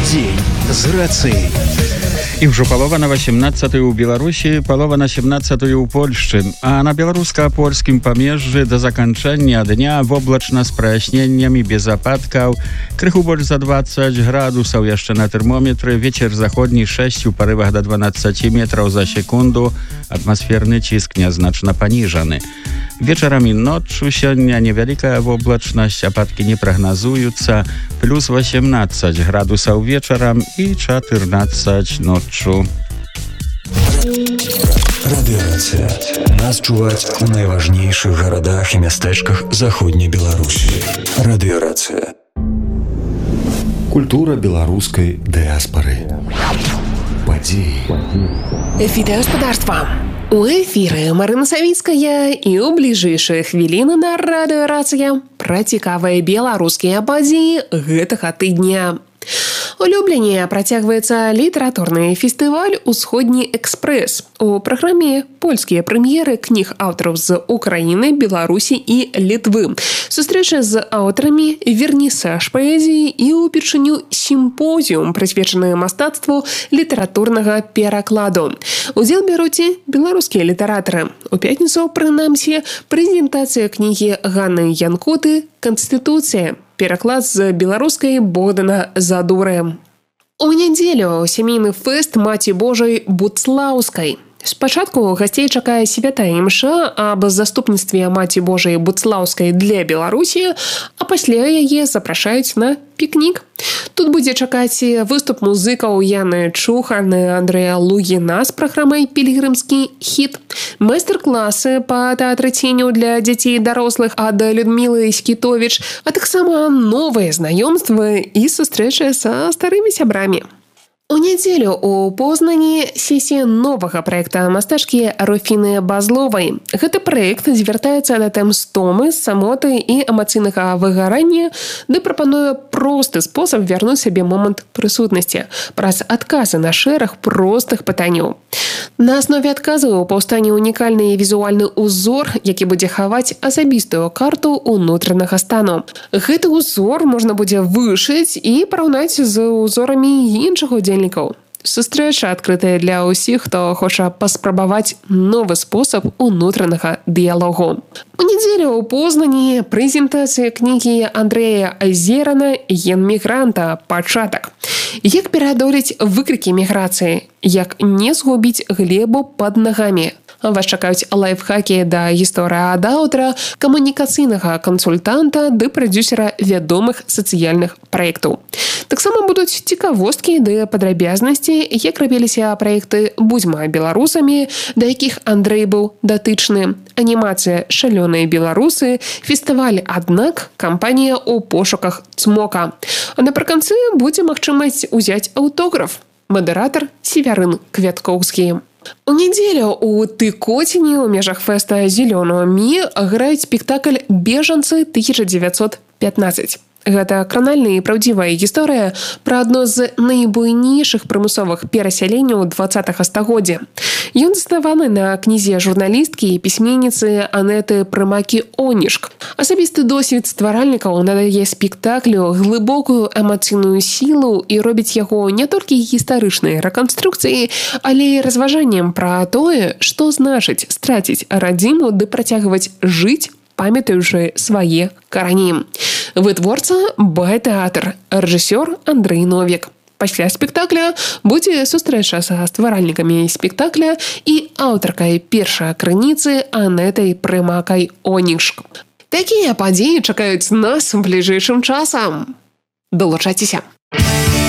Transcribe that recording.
Дзень з рацыяй. І ўжо палова на 18-ю ў Беларусі, палова на 17-ю ў Польшчы. А на беларуска-польскім памежжы да заканчэння дня воблачна з праясненнямі без ападкаў. Крыху больш за 20 градусаў яшчэ на тэрмометры. Вецер заходні 6 у парывах да 12 метраў за секунду. Атмасферны ціск нязначна паніжаны. Вечарам і ноччу сёння невялікая воблачнасць, ападкі не прагназуюцца. Плюс 18 градусаў вечарам і 14 ноччу. Радыёрацыя. Нас чуваць у найважнейшых гарадах і мястэчках заходняй Беларусі. Радыёрацыя. Культура беларускай дыаспары. Падзеі. Фітагаспадарства. У эфіры Марына Савіцкая і ў бліжэйшыя хвіліны на радыёрацыя пра цікавыя беларускія падзеі гэтага тыдня. У Любліні працягваецца літаратурны фестываль «Усходні экспрэс». У праграме польскія прэм'еры кніг аўтараў з Украіны, Беларусі і Літвы. Сустрэча з аўтарамі, вернісаж паэзіі і ўпершыню сімпозіум, прысвечаны мастацтву літаратурнага перакладу. Удзел бяруць беларускія літаратары. У пятніцу, прынамсі, прэзентацыя кнігі Ганны Янкоты «Канстытуцыя». Пераклад з беларускай Богдана Задуры. У нядзелю сямейны фэст Маці Божай Буцлаўскай. Спачатку гасцей чакае святая імша аб заступніцтве Маці Божай Буцлаўскай для Беларусі, а пасля яе запрашаюць на пікнік. Тут будзе чакаць выступ музыкаў Яны Чуханы, Андрэя Лугіна з праграмай «Пілігрымскі хіт», майстар-класы па тэатрыценню для дзяцей і дарослых ад Людмілы Скітовіч, а таксама новыя знаёмствы і сустрэчы са старымі сябрамі. У нядзелю у Познані сесія новага праекта мастачкі Руфіны Базловай. Гэты праект звяртаецца да тэм стомы, самоты і эмацыйнага выгарання, ды прапануе просты спосаб вярнуць сабе момант прысутнасці праз адказы на шэраг простых пытанняў. На аснове адказаў паўстане унікальны візуальны ўзор, які будзе хаваць асабістую карту ўнутранага стану. Гэты ўзор можна будзе вышыць і параўнаць з узорамі іншых удзельнікаў. Сустрэча адкрытая для ўсіх, хто хоча паспрабаваць новы спосаб унутранага дыялогу. У нядзелю ў Познані прэзентацыя кнігі Андрэя Азерана «Ген-мігранта. Пачатак». Як пераадолець выкрыкі міграцыі? Як не згубіць глебу пад нагамі? Вас чакаюць лайфхакі да гісторыі ад аўтара, камунікацыйнага кансультанта ды прадзюсера вядомых сацыяльных праектаў. Таксама будуць цікавосткі ды падрабязнасці, як рабіліся праекты «Будзьма беларусамі», да якіх Андрэй быў датычны, анімацыя «Шалёныя беларусы», фестываль «Аднак», кампанія «У пошуках цмока». А напрыканцы будзе магчымасць узяць аўтограф. Мадэратар Севярын Квяткоўскі. У нядзелю у Тыкоціне ў межах фэста «Зелёную Мі» граюць спектакль «Бежанцы 1915». Гэта кранальная і праўдзівая гісторыя пра адно з найбуйнейшых прымусовых перасяленняў 20-га стагоддзя. Ён заснаваны на кнізе журналісткі і пісьменніцы Анеты Прымакі-Онішк. Асабісты досвед стваральнікаў надае спектаклю глыбокую эмацыйную сілу і робіць яго не толькі гістарычнай рэканструкцыяй, але і разважаннем пра тое, што значыць страціць радзіму ды працягваць жыць, памятаючы свае карані. Вытворца Бай-тэатр, рэжысёр Андрэй Новік. Пасля спектакля будзе сустрэча са стваральнікамі спектакля і аўтаркай першай крыніцы Анетай Прымакай-Онішк. Такія падзеі чакаюць нас бліжэйшым часам. Далучайцеся!